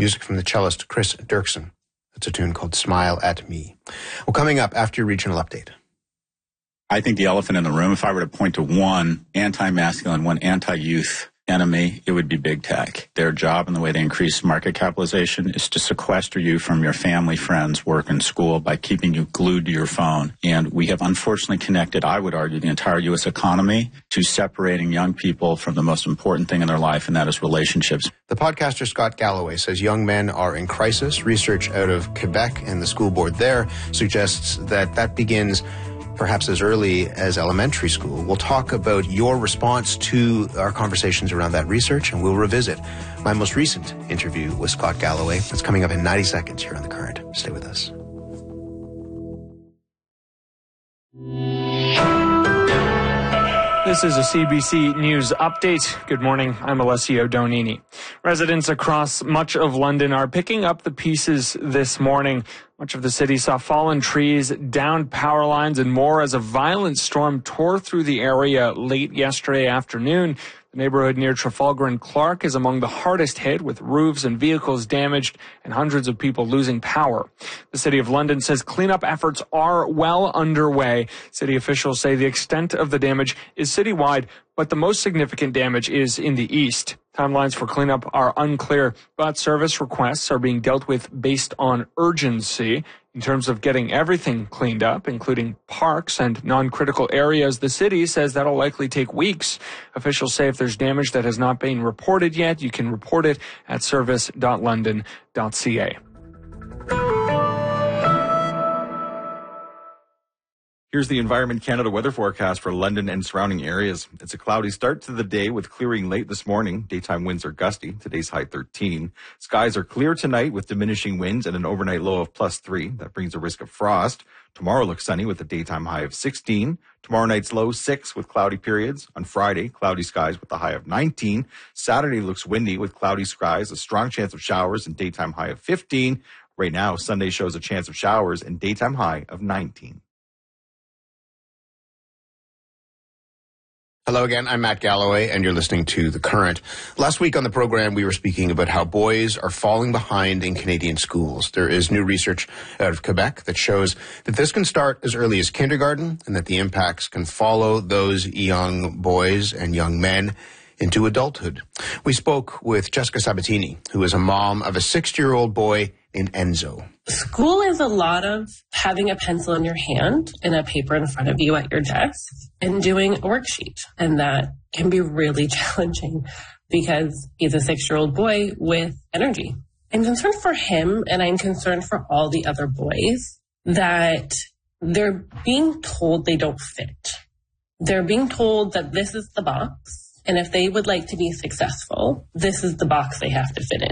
Music from the cellist Chris Dirksen. It's a tune called Smile at Me. Well, coming up after your regional update. I think the elephant in the room, if I were to point to one anti-masculine, one anti-youth enemy, it would be big tech. Their job and the way they increase market capitalization is to sequester you from your family, friends, work, and school by keeping you glued to your phone. And we have unfortunately connected, I would argue, the entire U.S. economy to separating young people from the most important thing in their life, and that is relationships. The podcaster Scott Galloway says young men are in crisis. Research out of Quebec and the school board there suggests that begins perhaps as early as elementary school. We'll talk about your response to our conversations around that research, and we'll revisit my most recent interview with Scott Galloway. That's coming up in 90 seconds here on The Current. Stay with us. This is a CBC News update. Good morning. I'm Alessio Donini. Residents across much of London are picking up the pieces this morning. Much of the city saw fallen trees, downed power lines, and more as a violent storm tore through the area late yesterday afternoon. The neighborhood near Trafalgar and Clark is among the hardest hit, with roofs and vehicles damaged and hundreds of people losing power. The City of London says cleanup efforts are well underway. City officials say the extent of the damage is citywide, but the most significant damage is in the east. Timelines for cleanup are unclear, but service requests are being dealt with based on urgency. In terms of getting everything cleaned up, including parks and non-critical areas, the city says that'll likely take weeks. Officials say if there's damage that has not been reported yet, you can report it at service.london.ca. Here's the Environment Canada weather forecast for London and surrounding areas. It's a cloudy start to the day with clearing late this morning. Daytime winds are gusty. Today's high 13. Skies are clear tonight with diminishing winds and an overnight low of +3. That brings a risk of frost. Tomorrow looks sunny with a daytime high of 16. Tomorrow night's low 6 with cloudy periods. On Friday, cloudy skies with a high of 19. Saturday looks windy with cloudy skies, a strong chance of showers and daytime high of 15. Right now, Sunday shows a chance of showers and daytime high of 19. Hello again, I'm Matt Galloway, and you're listening to The Current. Last week on the program, we were speaking about how boys are falling behind in Canadian schools. There is new research out of Quebec that shows that this can start as early as kindergarten, and that the impacts can follow those young boys and young men into adulthood. We spoke with Jessica Sabatini, who is a mom of a 6-year-old boy named Enzo. School is a lot of having a pencil in your hand and a paper in front of you at your desk and doing a worksheet. And that can be really challenging because he's a 6-year-old boy with energy. I'm concerned for him, and I'm concerned for all the other boys that they're being told they don't fit. They're being told that this is the box, and if they would like to be successful, this is the box they have to fit in.